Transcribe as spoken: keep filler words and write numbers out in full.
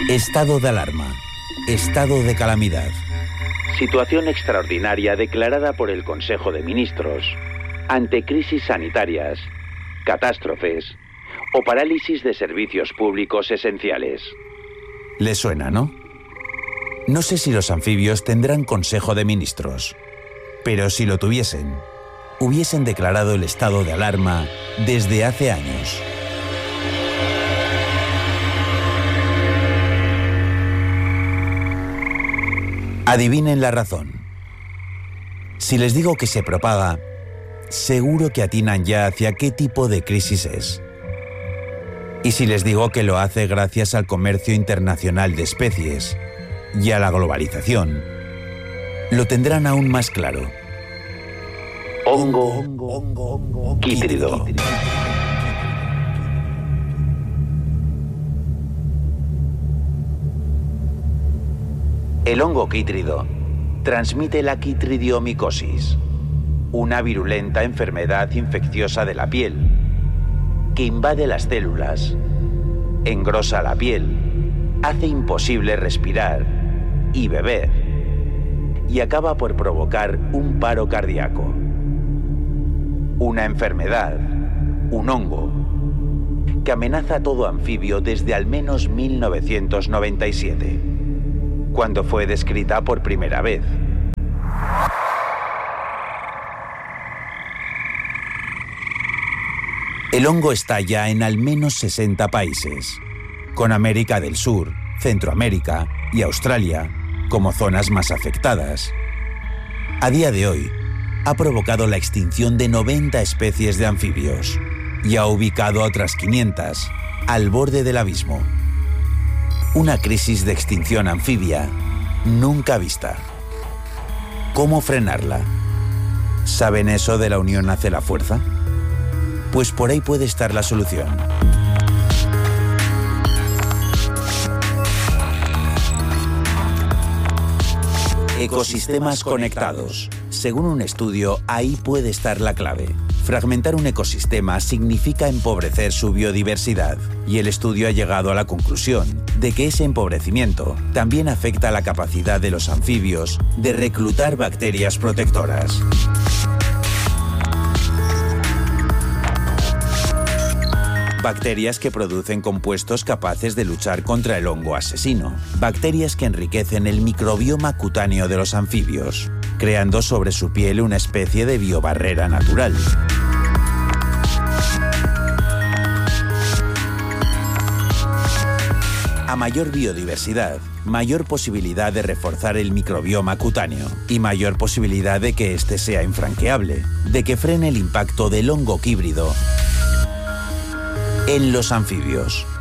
Estado de alarma. Estado de calamidad. Situación extraordinaria declarada por el Consejo de Ministros ante crisis sanitarias, catástrofes o parálisis de servicios públicos esenciales. ¿Les suena, no? No sé si los anfibios tendrán Consejo de Ministros, pero si lo tuviesen, hubiesen declarado el estado de alarma desde hace años. Adivinen la razón. Si les digo que se propaga, seguro que atinan ya hacia qué tipo de crisis es. Y si les digo que lo hace gracias al comercio internacional de especies y a la globalización, lo tendrán aún más claro. Hongo quítrido. El hongo quítrido transmite la quitridiomicosis, una virulenta enfermedad infecciosa de la piel que invade las células, engrosa la piel, hace imposible respirar y beber y acaba por provocar un paro cardíaco. Una enfermedad, un hongo, que amenaza a todo anfibio desde al menos mil novecientos noventa y siete. Cuando fue descrita por primera vez. El hongo está ya en al menos sesenta países, con América del Sur, Centroamérica y Australia como zonas más afectadas. A día de hoy, ha provocado la extinción de noventa especies de anfibios y ha ubicado a otras quinientas al borde del abismo. Una crisis de extinción anfibia nunca vista. ¿Cómo frenarla? ¿Saben eso de la unión hace la fuerza? Pues por ahí puede estar la solución. Ecosistemas conectados. Según un estudio, ahí puede estar la clave. Fragmentar un ecosistema significa empobrecer su biodiversidad, y el estudio ha llegado a la conclusión de que ese empobrecimiento también afecta a la capacidad de los anfibios de reclutar bacterias protectoras. Bacterias que producen compuestos capaces de luchar contra el hongo asesino. Bacterias que enriquecen el microbioma cutáneo de los anfibios, creando sobre su piel una especie de biobarrera natural. A mayor biodiversidad, mayor posibilidad de reforzar el microbioma cutáneo y mayor posibilidad de que éste sea infranqueable, de que frene el impacto del hongo quíbrido en los anfibios.